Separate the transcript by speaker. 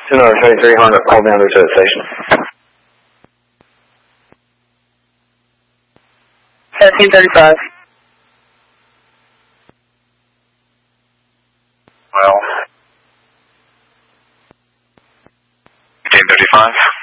Speaker 1: Sonora 33 Honda, hold me under to the station.
Speaker 2: 1735.
Speaker 3: Well, 1835.